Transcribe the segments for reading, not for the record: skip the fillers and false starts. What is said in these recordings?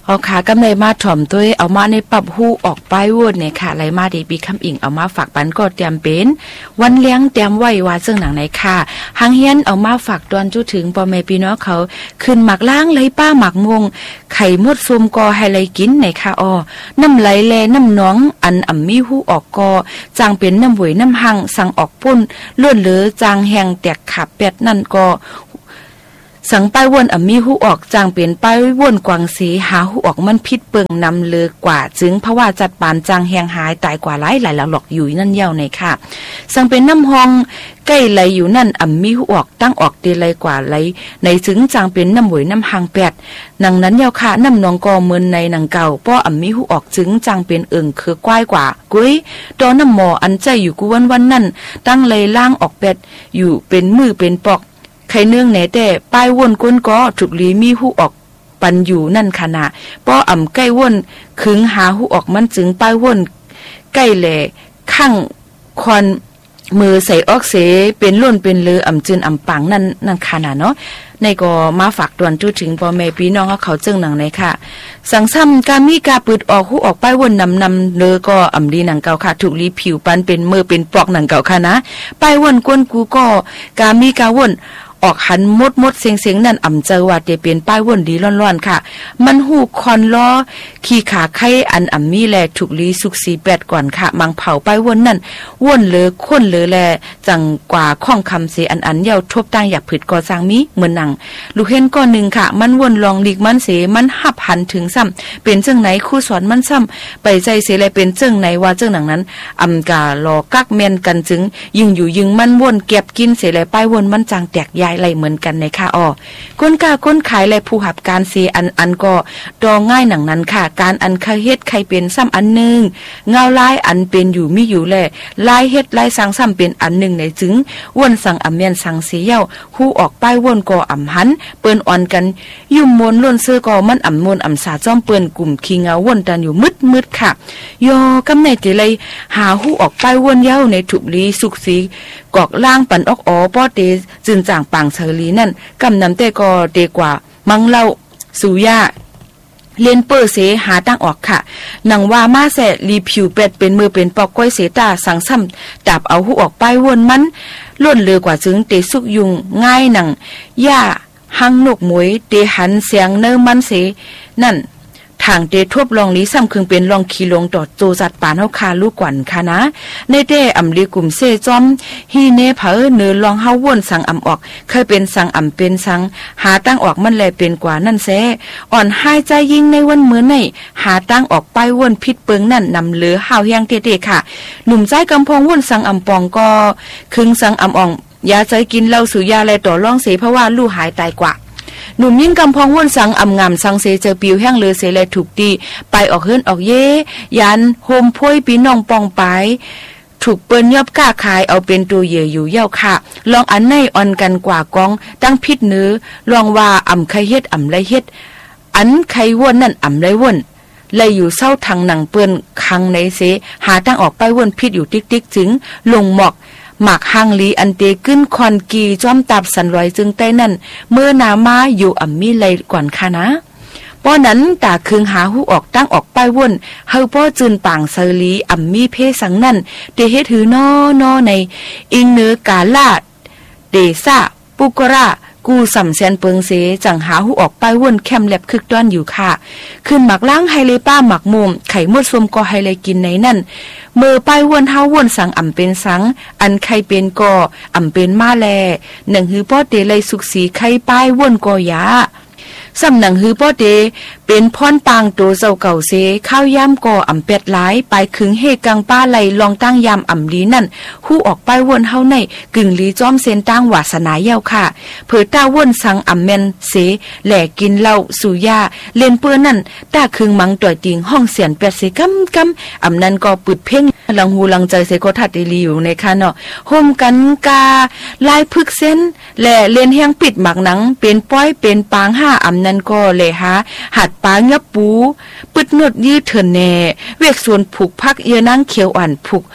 เอาขากำไรมาถ่อมด้วยเอามาในปรับหูออกป้ายวนเนี่ยค่ะไหลมาดีบีคำอิงเอามาฝากปันก็เตรียมเป็นวันเลี้ยงเตรียมไว้ว่าซึ่งหนังไหนค่ะหางเฮียนเอามาฝากตอนจุถึงพ่อแม่พี่น้องเขาขึ้นหมักล้างเลยป้าหมักงงไข่มดซุมกอให้ไหลกินในค่ะอ้อน้ำไหลแลน้ำน้องอันอ่ำมีหูออกกอจางเป็นน้ำหวยน้ำหังสั่งออกป่นล้วนเหลือจางแหงแตกขับเป็ดนั่นก็สังป้ายวนมีหูออกจางเปลี่ยนป้ายวนกวางสีหาหูออกมันพิษเปิงนำเลือกว่าจึงเพราะว่าจัดปานจางแหงหายตายกว่าหลายหลอกอยู่นั่นเย้าในค่ะสังเป็นน้ำหองใกล้ไหลอยู่นั่นมีหูออกตั้งออกเตไหลกว่าไหลในถึงจางเป็นน้ำหวยน้ำหางแปดนังนั้นเย้าค่ะน้ำนองกอเมินในนังเก่าป้อมีหูออกจึงจางเป็นคือกว้ายกว่ากุ้ยตอนน้ำหมออันใจอยู่กูวันนั่นตั้งไหลล่างออกเป็ดอยู่เป็นมือเป็นปอกใครเนื่องไหนแต่ป้ายวนก้นก็ถูกลีมีหูออกปันอยู่นั่นขณะป้อใกล้วนขึงหาหูออกมันจึงป้ายวนใกล้แหล่ข้างควันมือใส่ออกเสเป็นล้วนเป็นเลือจืนปังนั่นขณะเนาะในก็มาฝากตวนจูถึงพ่อแม่พี่น้องเขาเจิงหนังในค่ะสังซ้ำการมีกาปืดออกหูออกป้ายวนนำเลอก็ดีหนังเก่าค่ะถูกลีผิวปันเป็นมือเป็นปอกหนังเก่าค่ะนะป้ายวนก้นกูก็การมีกาวนออกหันมดเสียงนั่นเจอว่าจะเป็นป้ายวนดีร้อนๆค่ะมันหูคอนล้อขี่ขาไข่อันมีแลถูกลีสุกสีแปดก่อนค่ะมังเผาป้ายวนนั่นวนเลอค้นเลอแลจังกว่าข้องคำเสอันเย้าทบตั้งอยากผิดก่อสร้างมีเหมือนหนังลูกเห็นก้อนหนึ่งค่ะมันวนลองลีกมันเสมันหับหันถึงซ้ำเป็นเจ้งไหนคู่สอนมันซ้ำไปใจเสแลเป็นเจ้งไหนว่าเจ้งหนังนั้นกาลอกักเมนกันจึงยิงอยู่ยิงมันวนเก็บกินเสแลป้ายวนมันจางแตกยายไหลเหมือนกันในค่ะอ้อก้นกาก้นขายและผู้หับการเสอันก็ดองง่ายหนังนั้นค่ะการอันคาเฮ็ดใครเป็นซ้ำอันหนึ่งเงาลายอันเป็นอยู่มีอยู่แลลายเฮ็ดลายสังซ้ำเป็นอันหนึ่งในจึงวนสังเมียนสังเสียเย้าคู่ออกป้ายวนก็หันเปิ้นอ่อนกันยุ่มมวนล้วนเสื้อก็มันมวนสาจ้อมเปิ้นกลุ่มขี้เงาวนตันอยู่มืดค่ะยอกำในติเลยหาหูออกป้ายวนเย้าในถุบลีสุกสีกอกล่างปันออกป้อเตจึงจางปังเชอลีนั่นกำนำแต่ก็เตกว่ามังเล่าสุยาเลียนเปอร์เสหาตั้งออกค่ะหนังว่ามาแสรีผิวเป็ดเป็นมือเป็นปอกก้อยเสตาสังซ้ำดับเอาหูออกไปวนมันล้วนเลือกว่าจึงเตสุกยุงง่ายหนังย่าหังนกหมวยเตหันเสียงเนื้อมันเสนั่นทางเตทบลองนี้ซ้ำคึงเป็นลองขี่ลงต่อโจจัดปานเฮาคาลูกกวันค่ะนะในเต้ลีกลุ่มเซจอมฮีเนเผอเนือลองเฮาวนสังออกเคยเป็นสังเป็นสังหาตั้งออกมันแลเป็นกว่านั่นแซอ่อนหายใจยิ่งในวันมื้อในหาตั้งออกไปวนพิษเปิงนั่นนำเหลือหาวแฮงเตๆค่ะหนุ่มใจกำพองวนสังปองก็คึงสังอ่องยาใจกินเหล้าสุยาแลต่อรองเสเพราะว่าลูกหายตายกว่าหนุ่มยิ่งกำพองว่นสังงามสังเสเจอปิวแห้งเลือเสแลถูกตีไปออกเฮิรนออกเย่ยันโฮมพ้ยปีน้องปองไปถูกเปิ้นยอบก้าขายเอาเป็นตัวเหยื่ออยู่เย้าค่ะลองอันในอ่อนกันกว่ากองตั้งพิษเนื้อลองว่าไข่เฮ็ดไรเฮ็ดอันไข่ว่นนั่นไรว่นเลยอยู่เศร้าทางหนังเปิ้นคังในเสหาตั้งออกไปว่นพิษอยู่ติ๊กจึงลงหมอกหมากหางลีอันเตขึ้นคอนกีจ้อมตับสันลอยจึงใต้นั่นเมื่อนามาอยู่มีไหลก่อนค่ะนะป้อนั้นตาคืงหาหูออกตั้งออกป้ายว่นเฮาป้อจืนป่างเซลีมีเพสังนั่นเตเฮ็ดหือนอในอิงเนื้อกาลาดเดซ่าปุกรากูสำเซียนเปิงเสจังหาหูออกป้ายว่นแคมแลบคึกต้อนอยู่ค่ะขึ้นหมักล้างไฮเลป้าหมักมุมไข่มดสมก็ไฮเลกินในนั่นเมื่อป้ายว่นเฮาว่นสังเป็นสังอันไข่เป็นก็เป็นมาแลหนังหือป้อเตเลยสุกสีไข่ป้ายว่นก็ยาสำหนังฮือป้อเดเป็นพรปางโตเจ้าเก่าเสข้าวย่ำก่อเป็ดหลายไปขึงเฮกังป้าไหลลองตั้งยำลีนั่นหู้ออกไปวนเฮาในกึ่งลีจ้อมเซนตั้งวาสนาเย้าค่ะเผอต้าวนสังแมนเสแหล่กินเหล้าสุยาเล่นเปื้อนั่นต้าขึงมังต่อยติงห้องเสียนเป็ดเสกำนั้นก็ปึดเพ่งลังหูลังใจเสก็ทัดได้ลีอยู่ในค่ะเนาะโฮมกันกาลายพึกเส้นแหล่เล่นแห้งปิดหมักหนังเป็นป้อยเป็นปาง5นั่นก็เลยหัดปางับปูปึดนวดยืดเถินแน่เวกส่วนผูกพักเยนั่งเขียวอ่อนผูก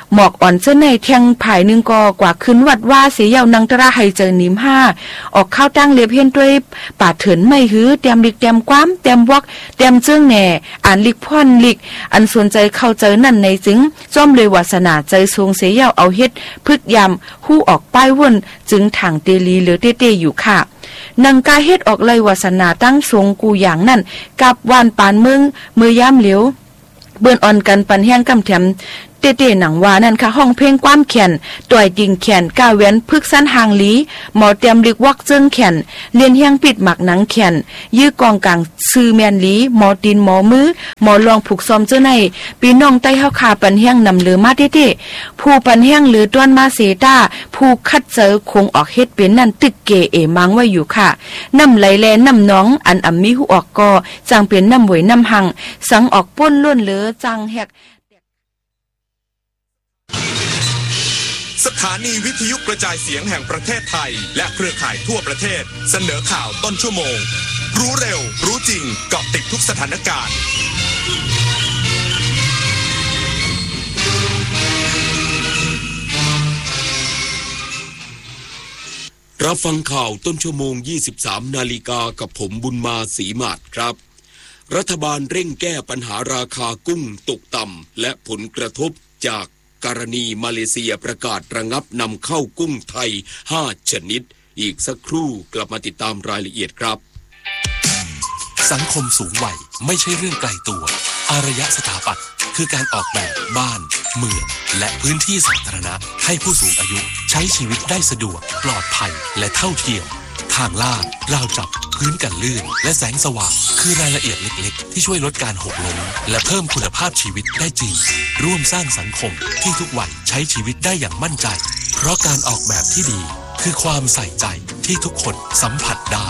หมอกอ่อนเจ้าในแทงผายนึงก็กว่าขึ้นวัดว่าเสียยาวนังตระให้เจอนิม5ออกข้าวตั้งเลียบเห็นด้วยป่าเถินไม่หื้อเตรียมลิกเตรียมความเตรียมวอกเตรียมเจิ้งแหน่อ่านลิกพ่อนลิกอันสนใจเข้าเจอนั่นในจึงจ้อมเลยวาสนาใจทรงเสียยาวเอาเฮ็ดพึกยำหู้ออกป้ายวนจึงถังเตลีเหลือเต้ๆอยู่ค่ะนังกาเฮ็ดออกเลยวาสนาตั้งทรงกูอย่างนั่นกับวานปานเมืองมือย่ำเหลียวเบิ่นอ่อนกันปันแห้งกำแถมเต้ๆหนังว่านั่นค่ะห้องเพลงความแขนต่อยดิ่งแขนก้าวแหวนพึกสั้นหางหลีหมอเตรียมลิกวักเจิ้งแขนเลียนเฮียงปิดหมักหนังแขนยื้อกองกลางซื้อแมนหลีหมอตีนหมอมือหมอลองผูกซอมเจ้าในปีน้องใต้เฮาคาปันแห้งนำเหลือมาเต้ๆผู้ปันแห้งหรือต้วนมาเสตาผู้คัดเจอคงออกเฮ็ดเป็นนั่นตึกเกเอมังไว้อยู่ค่ะน้ำไหลแลน้ำน้องอันอ่ำมีหูออกกอจังเป็นน้ำหวยน้ำหังสังออกป้นล้วนเหลือจังแหกสถานีวิทยุกระจายเสียงแห่งประเทศไทยและเครือข่ายทั่วประเทศเสนอข่าวต้นชั่วโมงรู้เร็วรู้จริงเกาะติดทุกสถานการณ์รับฟังข่าวต้นชั่วโมง 23 นาฬิกากับผมบุญมาศรีมาศครับรัฐบาลเร่งแก้ปัญหาราคากุ้งตกต่ำและผลกระทบจากกรณีมาเลเซียประกาศระงับนำเข้ากุ้งไทย5ชนิดอีกสักครู่กลับมาติดตามรายละเอียดครับสังคมสูงวัยไม่ใช่เรื่องไกลตัวอารยสถาปัตย์คือการออกแบบบ้านเมืองและพื้นที่สาธารณะให้ผู้สูงอายุใช้ชีวิตได้สะดวกปลอดภัยและเท่าเทียมทางลาดราวจับพื้นกันลื่นและแสงสว่างคือรายละเอียดเล็กๆที่ช่วยลดการหกล้มและเพิ่มคุณภาพชีวิตได้จริงร่วมสร้างสังคมที่ทุกวัยใช้ชีวิตได้อย่างมั่นใจเพราะการออกแบบที่ดีคือความใส่ใจที่ทุกคนสัมผัสได้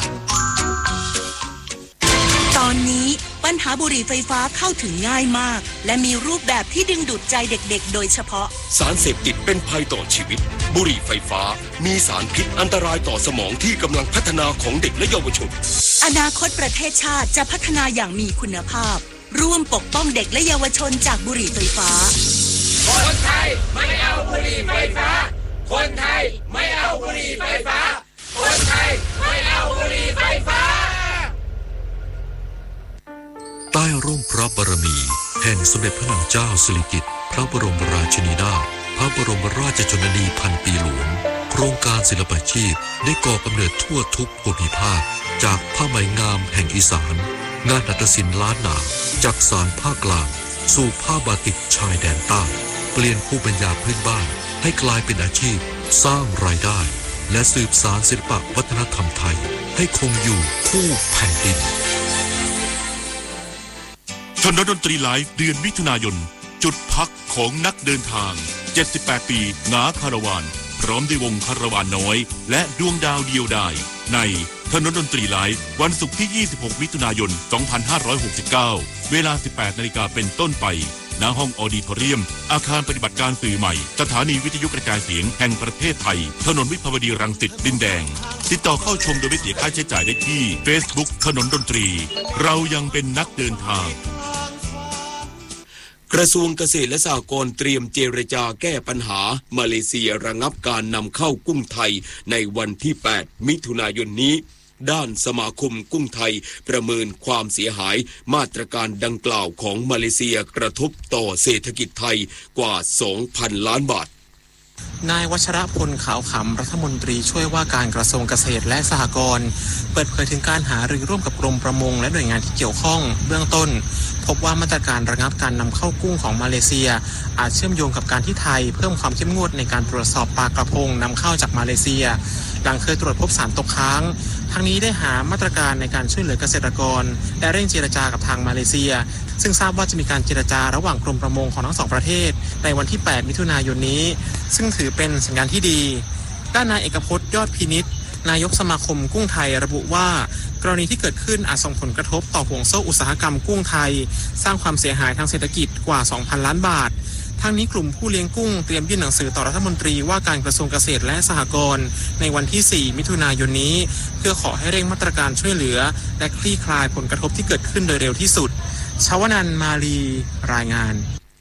ตอนนี้ปัญหาบุหรี่ไฟฟ้าเข้าถึงง่ายมากและมีรูปแบบที่ดึงดูดใจเด็กๆโดยเฉพาะสารเสพติดเป็นภัยต่อชีวิตบุหรี่ไฟฟ้ามีสารพิษอันตรายต่อสมองที่กำลังพัฒนาของเด็กและเยาวชนอนาคตประเทศชาติจะพัฒนาอย่างมีคุณภาพร่วมปกป้องเด็กและเยาวชนจากบุหรี่ไฟฟ้าคนไทยไม่เอาบุหรี่ไฟฟ้าคนไทยไม่เอาบุหรี่ไฟฟ้าคนไทยไม่เอาบุหรี่ไฟฟ้าใต้ร่มพระบารมีแห่งสมเด็จพระนางเจ้าสิริกิติ์พระบรมราชินีนาถพระบรมราชชนนีพันปีหลวงโครงการศิลปาชีพได้ก่อกำเนิดทั่วทุกภูมิภาคจากผ้าไหมงามแห่งอีสานงานหัตถศิลป์ล้านนาจากสานภาคกลางสู่ผ้าบาติกชายแดนใต้เปลี่ยนภูมิปัญญาพื้นบ้านให้กลายเป็นอาชีพสร้างรายได้และสืบสานศิลปวัฒนธรรมไทยให้คงอยู่คู่แผ่นดินถนนดนตรีไลฟ์เดือนมิถุนายนจุดพักของนักเดินทาง78ปีงาคาราวานพร้อมด้วยวงคาราวานน้อยและดวงดาวเดียวดายในถนนดนตรีไลฟ์วันศุกร์ที่26มิถุนายน2569เวลา 18 นาฬิกาเป็นต้นไปณห้องออดิทอเรียมอาคารปฏิบัติการสื่อใหม่สถานีวิทยุกระจายเสียงแห่งประเทศไทยถนนวิภาวดีรังสิตดินแดงติดต่อเข้าชมโดยไม่เสียค่าใช้จ่ายได้ที่ Facebook ถนนดนตรีเรายังเป็นนักเดินทางกระทรวงเกษตรและสหกรณ์เตรียมเจรจาแก้ปัญหามาเลเซียระงับการนำเข้ากุ้งไทยในวันที่ 8 มิถุนายนนี้ด้านสมาคมกุ้งไทยประเมินความเสียหายมาตรการดังกล่าวของมาเลเซียกระทบต่อเศรษฐกิจไทยกว่า 2,000 ล้านบาทนายวัชรพลขาวขำรัฐมนตรีช่วยว่าการกระทรวงเกษตรและสหกรณ์เปิดเผยถึงการหารือร่วมกับกรมประมงและหน่วยงานที่เกี่ยวข้องเบื้องต้นพบว่ามาตรการระงับการนำเข้ากุ้งของมาเลเซียอาจเชื่อมโยงกับการที่ไทยเพิ่มความเข้มงวดในการตรวจสอบปลากระพงนำเข้าจากมาเลเซียหลังเคยตรวจพบสารตกค้างทั้งนี้ได้หามาตรการในการช่วยเหลือเกษตรกรและเร่งเจรจากับทางมาเลเซียซึ่งทราบว่าจะมีการเจรจาระหว่างกรมประมงของทั้งสองประเทศในวันที่ 8 มิถุนายนนี้ซึ่งถือเป็นสัญญาณที่ดีด้านนายเอกพจน์ยอดพินิจนายกสมาคมกุ้งไทยระบุว่ากรณีที่เกิดขึ้นอาจส่งผลกระทบต่อห่วงโซ่อุตสาหกรรมกุ้งไทยสร้างความเสียหายทางเศรษฐกิจกว่า 2,000 ล้านบาททางนี้กลุ่มผู้เลี้ยงกุ้งเตรียมยื่นหนังสือต่อรัฐมนตรีว่าการกระทรวงเกษตรและสหกรณ์ในวันที่ 4 มิถุนายนนี้เพื่อขอให้เร่งมาตรการช่วยเหลือและคลี่คลายผลกระทบที่เกิดขึ้นโดยเร็วที่สุดชวนันท์ มาลีรายงาน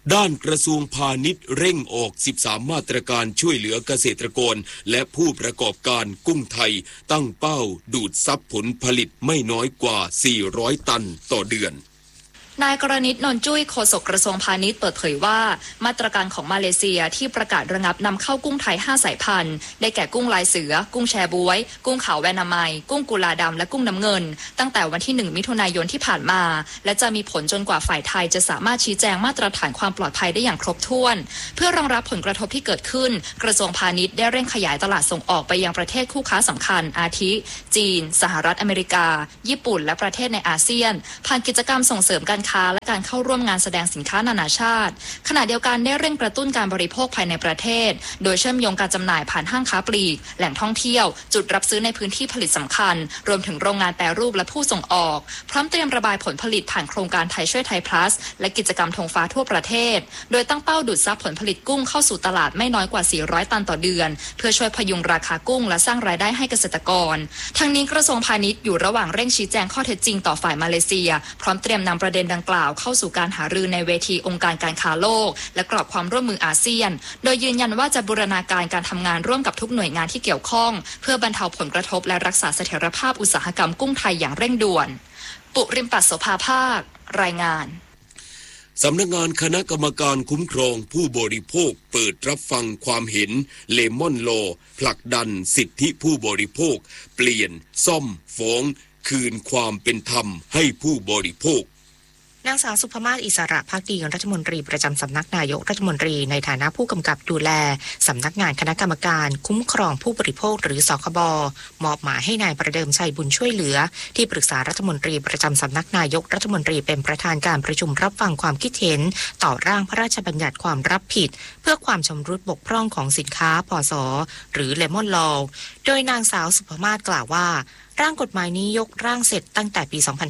ด้านกระทรวงพาณิชย์เร่งออก13มาตรการช่วยเหลือเกษตรกรและผู้ประกอบการกุ้งไทยตั้งเป้าดูดซับผลผลิตไม่น้อยกว่า400ตันต่อเดือนนายกรณิต นนท์จุ้ยโฆษกกระทรวงพาณิชย์เปิดเผยว่ามาตรการของมาเลเซียที่ประกาศระงับนำเข้ากุ้งไทย5สายพันธุ์ได้แก่กุ้งลายเสือกุ้งแชบ๊วยกุ้งขาวแวนามัยกุ้งกุลาดำและกุ้งน้ำเงินตั้งแต่วันที่1มิถุนายนที่ผ่านมาและจะมีผลจนกว่าฝ่ายไทยจะสามารถชี้แจงมาตรฐานความปลอดภัยได้อย่างครบถ้วนเพื่อรองรับผลกระทบที่เกิดขึ้นกระทรวงพาณิชย์ได้เร่งขยายตลาดส่งออกไปยังประเทศคู่ค้าสำคัญอาทิจีนสหรัฐอเมริกาญี่ปุ่นและประเทศในอาเซียนผ่านกิจกรรมส่งเสริมการค้าและการเข้าร่วมงานแสดงสินค้านานาชาติขณะเดียวกันได้เร่งกระตุ้นการบริโภคภายในประเทศโดยเชื่อมโยงการจำหน่ายผ่านห้างค้าปลีกแหล่งท่องเที่ยวจุดรับซื้อในพื้นที่ผลิตสำคัญรวมถึงโรงงานแปรรูปและผู้ส่งออกพร้อมเตรียมระบายผลผลิตผ่านโครงการไทยช่วยไทย plus และกิจกรรมธงฟ้าทั่วประเทศโดยตั้งเป้าดูดซับผลผลิตกุ้งเข้าสู่ตลาดไม่น้อยกว่า400ตันต่อเดือนเพื่อช่วยพยุงราคากุ้งและสร้างรายได้ให้เกษตรกรทั้งนี้กระทรวงพาณิชย์อยู่ระหว่างเร่งชี้แจงข้อเท็จจริงต่อฝ่ายมาเลเซียพร้อมเตรียมนำประเด็นดังกล่าวเข้าสู่การหารือในเวทีองค์การการค้าโลกและกรอบความร่วมมืออาเซียนโดยยืนยันว่าจะบูรณาการการทำงานร่วมกับทุกหน่วยงานที่เกี่ยวข้องเพื่อบรรเทาผลกระทบและรักษาเสถียรภาพอุตสาหกรรมกุ้งไทยอย่างเร่งด่วนปุริมปัสโสภาภาครายงานสำนักงานคณะกรรมการคุ้มครองผู้บริโภคเปิดรับฟังความเห็นเลมอนโลผลักดันสิทธิผู้บริโภคเปลี่ยนซ่อมฟ้องคืนความเป็นธรรมให้ผู้บริโภคนางสาวสุภมาศอิสระภักดีรัฐมนตรีประจำสำนักนายกรัฐมนตรีในฐานะผู้กำกับดูแลสำนักงานคณะกรรมการคุ้มครองผู้บริโภคหรือสคบมอบหมายให้นายประเดิมชัยบุญช่วยเหลือที่ปรึกษารัฐมนตรีประจำสำนักนายกรัฐมนตรีเป็นประธานการประชุมรับฟังความคิดเห็นต่อร่างพระราชบัญญัติความรับผิดเพื่อความชำรุดบกพร่องของสินค้าพศหรือเลมอนลอว์โดยนางสาวสุภมาศกล่าวว่าร่างกฎหมายนี้ยกร่างเสร็จตั้งแต่ปี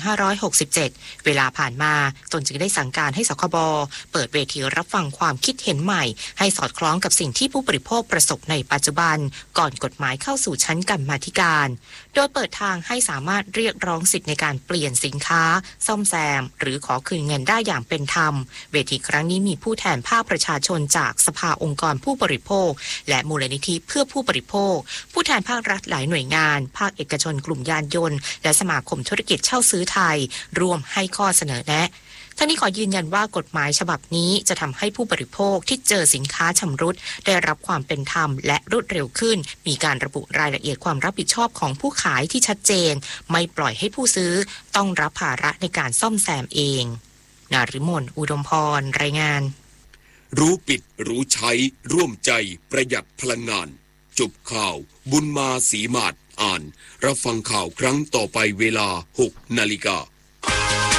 2567 เวลาผ่านมาตนจึงได้สั่งการให้สคบเปิดเวทีรับฟังความคิดเห็นใหม่ให้สอดคล้องกับสิ่งที่ผู้บริโภคประสบในปัจจุบันก่อนกฎหมายเข้าสู่ชั้นกรรมาธิการโดยเปิดทางให้สามารถเรียกร้องสิทธิในการเปลี่ยนสินค้าซ่อมแซมหรือขอคืนเงินได้อย่างเป็นธรรมเวทีครั้งนี้มีผู้แทนภาคประชาชนจากสภาองค์กรผู้บริโภคและมูลนิธิเพื่อผู้บริโภคผู้แทนภาครัฐหลายหน่วยงานภาคเอกชนกลุ่มยานยนต์และสมาคมธุรกิจเช่าซื้อไทยร่วมให้ข้อเสนอแนะทั้งนี้ขอยืนยันว่ากฎหมายฉบับนี้จะทำให้ผู้บริโภคที่เจอสินค้าชำรุดได้รับความเป็นธรรมและรวดเร็วขึ้นมีการระบุรายละเอียดความรับผิดชอบของผู้ขายที่ชัดเจนไม่ปล่อยให้ผู้ซื้อต้องรับภาระในการซ่อมแซมเองนฤมลอุดมพรรายงานรู้ปิดรู้ใช้ร่วมใจประหยัดพลังงานจบข่าวบุญมาศรีมาศอ่านรับฟังข่าวครั้งต่อไปเวลา 6 นาฬิกา